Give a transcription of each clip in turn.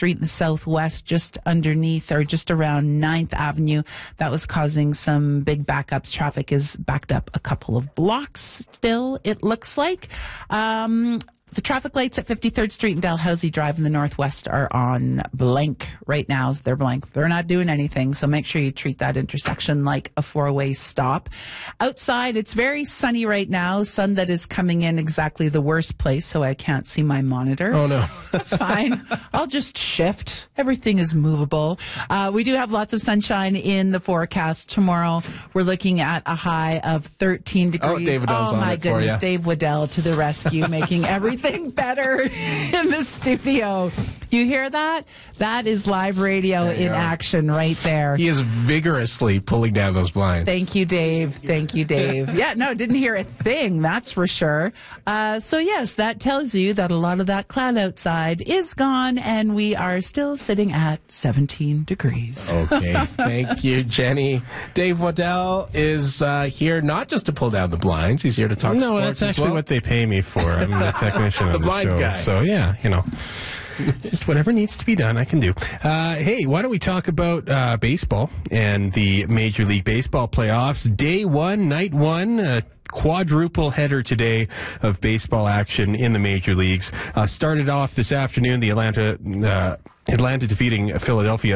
Street in the southwest, just underneath or just around 9th Avenue. That was causing some big backups. Traffic is backed up a couple of blocks still, it looks like. The traffic lights at 53rd Street and Dalhousie Drive in the northwest are on blank right now. They're blank. They're not doing anything, so make sure you treat that intersection like a four-way stop. Outside, it's very sunny right now. Sun that is coming in exactly the worst place, so I can't see my monitor. Oh, no. That's fine. I'll just shift. Everything is movable. We do have lots of sunshine in the forecast tomorrow. We're looking at a high of 13 degrees. Oh, Dave Waddell's on my it for goodness. ya. Dave Waddell to the rescue, making everything better in the studio. You hear that? That is live radio in action right there. He is vigorously pulling down those blinds. Thank you, Dave. Thank you, Dave. Yeah, no, didn't hear a thing, that's for sure. So yes, that tells you that a lot of that cloud outside is gone and we are still sitting at 17 degrees. Okay, thank you, Jenny. Dave Waddell is here not just to pull down the blinds, he's here to talk sports that's as actually well. what they pay me for. I'm the technician The on the blind show. guy. So, yeah, just whatever needs to be done, I can do. Hey, why don't we talk about baseball and the Major League Baseball playoffs? Day one, night one, quadruple header today of baseball action in the major leagues. Started off this afternoon, the Atlanta defeating Philadelphia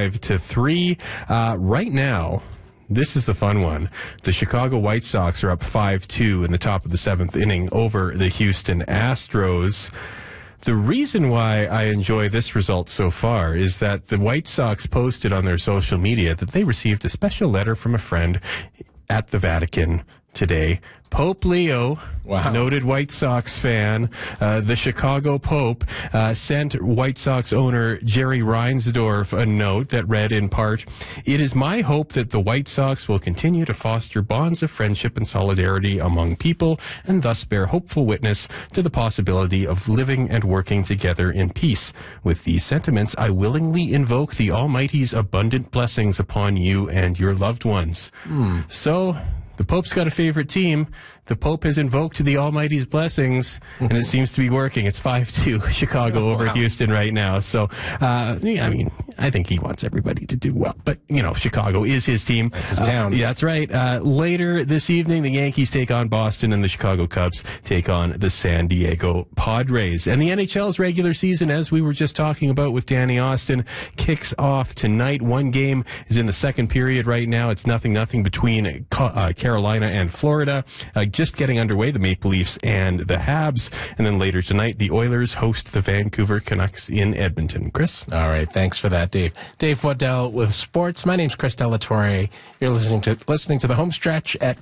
5-3. Right now, this is the fun one. The Chicago White Sox are up 5-2 in the top of the seventh inning over the Houston Astros. The reason why I enjoy this result so far is that the White Sox posted on their social media that they received a special letter from a friend at the Vatican today. Pope Leo, noted White Sox fan, the Chicago Pope, sent White Sox owner Jerry Reinsdorf a note that read in part, "It is my hope that the White Sox will continue to foster bonds of friendship and solidarity among people and thus bear hopeful witness to the possibility of living and working together in peace. With these sentiments, I willingly invoke the Almighty's abundant blessings upon you and your loved ones." So, the Pope's got a favorite team. The Pope has invoked the Almighty's blessings, and it seems to be working. It's 5-2 Chicago over Houston right now. So, I mean, I think he wants everybody to do well. But, Chicago is his team. That's his town. Yeah, that's right. Later this evening, the Yankees take on Boston, and the Chicago Cubs take on the San Diego Padres. And the NHL's regular season, as we were just talking about with Danny Austin, kicks off tonight. One game is in the second period right now. It's 0-0 between Carolina and Florida. Just getting underway, the Maple Leafs and the Habs. And then later tonight, the Oilers host the Vancouver Canucks in Edmonton. Chris? All right, thanks for that, Dave. Dave Waddell with sports. My name's Chris Delatorre. You're listening to the home stretch at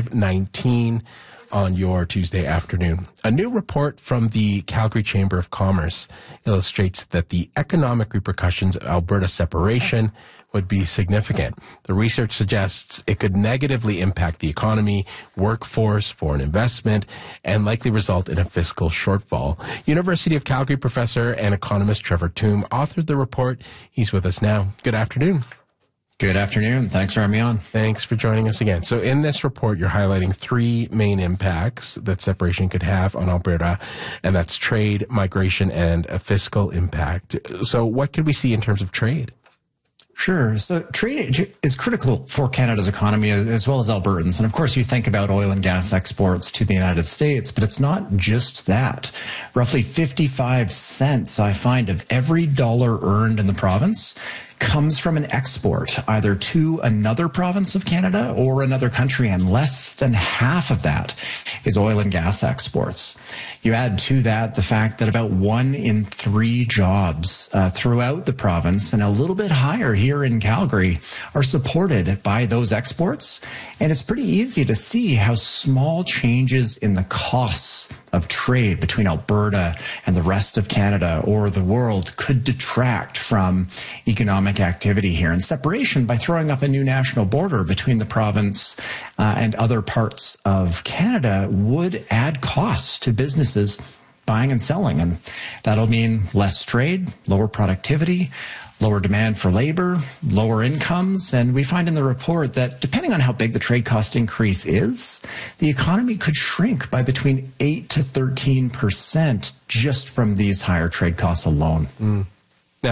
5:19 on your Tuesday afternoon. A new report from the Calgary Chamber of Commerce illustrates that the economic repercussions of Alberta separation would be significant. The research suggests it could negatively impact the economy, workforce, foreign investment, and likely result in a fiscal shortfall. University of Calgary professor and economist Trevor Tombe authored the report. He's with us now. Good afternoon. Good afternoon. Thanks for having me on. Thanks for joining us again. So in this report, you're highlighting three main impacts that separation could have on Alberta, and that's trade, migration, and a fiscal impact. So what could we see in terms of trade? Sure. So trade is critical for Canada's economy as well as Albertans. And of course, you think about oil and gas exports to the United States, but it's not just that. Roughly 55 cents, I find, of every dollar earned in the province comes from an export, either to another province of Canada or another country, and less than half of that is oil and gas exports. You add to that the fact that about 1 in 3 jobs throughout the province, and a little bit higher here in Calgary, are supported by those exports. And it's pretty easy to see how small changes in the costs of trade between Alberta and the rest of Canada or the world could detract from economic activity here. And separation, by throwing up a new national border between the province and other parts of Canada, would add costs to businesses buying and selling. And that'll mean less trade, lower productivity, lower demand for labor, lower incomes. And we find in the report that depending on how big the trade cost increase is, the economy could shrink by between 8 to 13% just from these higher trade costs alone.